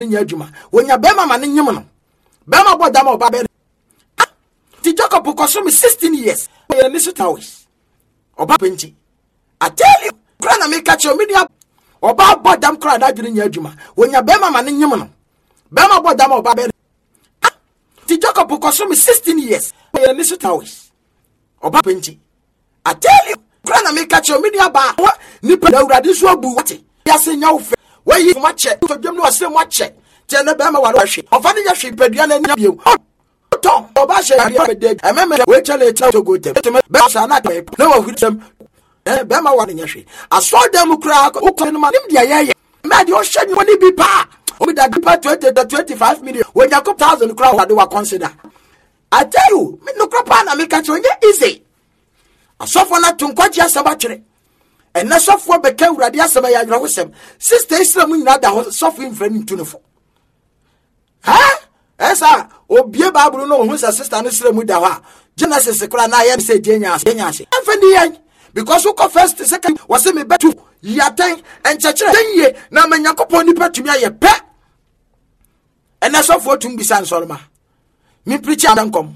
adwuma wonya bema ma ne nyem no bema bodam oba be ti Jacob koso me 16 years ye ni so towers oba penti I tell you kra na me catch you media oba bodam kra da dwene nya adwuma wonya bema ma ne nyem no bema bodam oba be ti Jacob koso me 16 years ye ni so towers oba penti I tell you kra na me catch you media ba ni pa awurade so abu wate ya se nya wo fe we yi mo che to dwem no se mo che je ne bema wa hwe ofa ne ya hwe padua na nya bio ton oba she ya be de ememe we chele to go te be sa na te na wa hwirem be ma wa ne hwe aso dem kura ukọ no ma nim dia ye me de o hye ni woni bi pa o bi da pa 20 to 25 million we yakop 1000 kura wa de wa consider I tell you me no kura pa na me ka che onye easy aso fo na tunkwaji asaba kire ena sofo beka awurade asaba ya adwa hosem sister Islam nyina da sofo infrani ntunefo esa obie baburu no hu sa sister no Islam da ho Genesis kura na ya se jenya ase afani yan because who first second was me betu yaten enchechere denye na manyakopon ni patumi aye pe ena sofo tum bisa nsorma mi preach adankom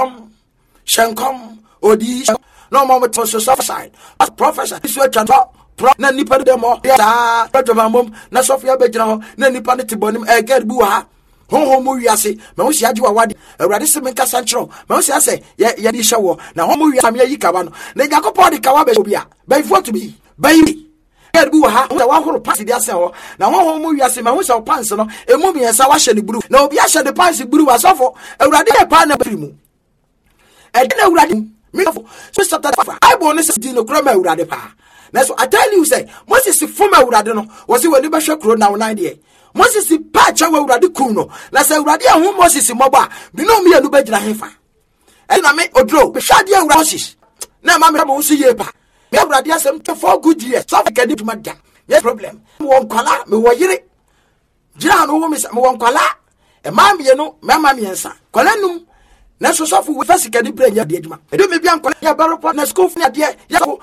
shenkom odi no more to side as professor this way chanto na nipa de mo ya petro mom na Sofia be gina ho na nipa ne tibonim e gad bu ha ho mu wiase me ho sia jiwa wade awurade se menka sanchro me ho sia se ye di hyewo na ho mu wiase me yi kawa no na Yakobod de kawa be obia by for to be by gad bu ha wa horo pass di ase ho na ho mu wiase me ho sia pants no emu mi ensa wa hye ne buru na obi a hye de pants buru wa sofo awurade e pa na birimu e de na awurade so chapter 5 I bonus di no kroma awurade pa na so I tell you say Moses fuma awurade no was we be hwe kro na 9 dey Moses pa cha awurade ku no na say awurade ahu Moses moba bi no me anu ba gina hefa e na me odro be hwade awurade Moses na ma me mo so ye pa me awurade asem to for good years so ka di tuma da yes problem me won kwala me wo yire gina no wo me won kwala e ma me no ma me ensa kwala num na so so fu we first can bring ya de adwuma e do me bia nkola ya baropo na school fun ade ya ko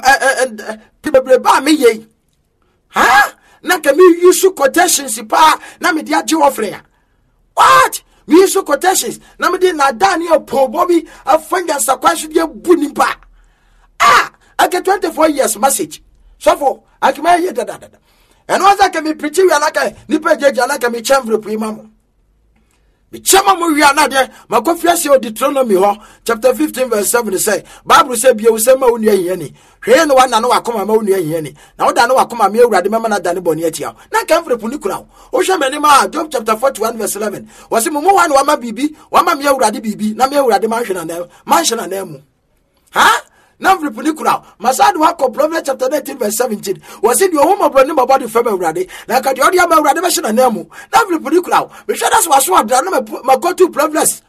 bebre ba me ye ha na ka me use quotations pa na me de age offering what me use quotations na me de na Daniel Pobobi afanga sakwasu de buni pa I get 24 years message so for akima ye da and once I can be pretty we anaka ni pejeje anaka me chambre pu imam the chama mo wi anade makofiase Deuteronomy ho chapter 15 verse 7 say Bible say bia wo sema wonu ahia ni hwe no wana no wakoma ma wonu ahia ni na wo da no wakoma me awurade mema na da ne boni atia na kamfre puni kura wo hwe mani ma Job chapter 41 verse 11 wase mo wan wa ma bibi wa ma me awurade bibi na me awurade man hwe na na mu ha na mfripuni kura masadu wako Proverbs chapter 19 verse 17 was it your home brand my body fema urade na ka de odi ama urade be shina na mu na mfripuni kura me hwe das waso adra no ma go to Proverbs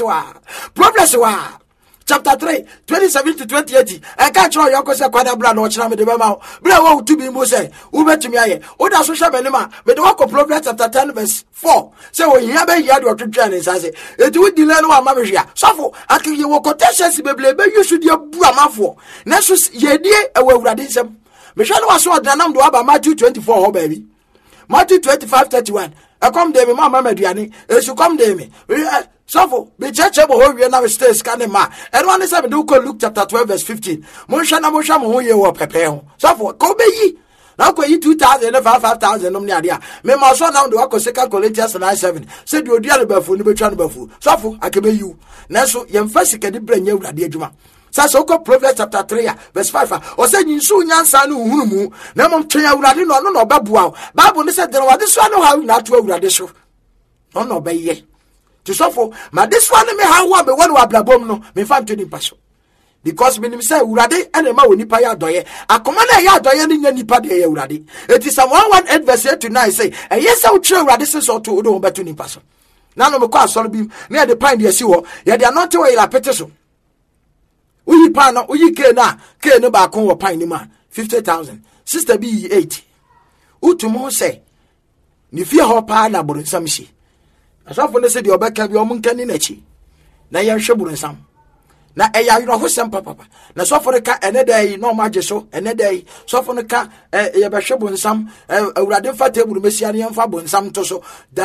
wa chapter 3 27 to 28 I can't try your cause kwada bra no chira me de be ma bra wo to be mo say wo betumi aye wo da so hwe me ma me de wako Proverbs chapter 10 verse 4 say wo hia be hia de otwetwa ne sase eti wo dile no ama me hwea sofo akiye wo quotations beble be yusu de bu amafo na so ye die e wo awurade nsem me hwe no waso odra nam do aba Matthew 24 ho baby Matthew 25:31 e come de me mama maduane e su come de me sofo be cheche bo ho wie na we stay scan ma and one is do Luke chapter 12 verse 15 mo hwa na mo hwa mo ho ye wo pepe ho sofo ko be yi na ko yi 2000 and 5000 nom ne ade a me ma so na do akọ second Corinthians 9:7 say do odia no bafu no betwa no bafu sofo akebe yi na so ye mfa sika di branya awurade adwuma sasa ko Proverbs chapter 3 verse 5 o say nyinsu nyansa no hunu mu na mom twen awurade no no obabua Bible ne say de wade so no ha na to awurade so no be ye to suffer ma this one me how wa be one wa blabom no me fa ntoni paso because me nim say awurade ene ma woni pa ya doye akoma na ya doye ni nya nipa de ya awurade eti Psalm 118 verse 8 to 9 say e yesa wo tire awurade se so to do beto ni paso na no me kwa asoro bi na de pine de asi wo ya de anote we la pete so uyi pa no uyi ke no ba kon wo pine ni ma 50,000 sister be 8 utumo say ni fie ho pa na boro samshi asafo ne se de obeka bi omunka ni nachi na ye hwe buru nsam na eya yiro ho sem papa na sofo ne ka ene da yi no magye so ene da yi sofo ne ka ye behwe bonsam awurade fa table mesia ne mfa bonsam to so